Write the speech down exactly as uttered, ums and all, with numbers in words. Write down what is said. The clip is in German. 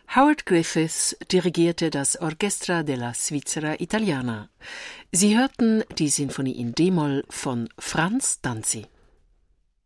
Howard Griffiths dirigierte das Orchestra della Svizzera Italiana. Sie hörten die Sinfonie in D-Moll von Franz Danzi.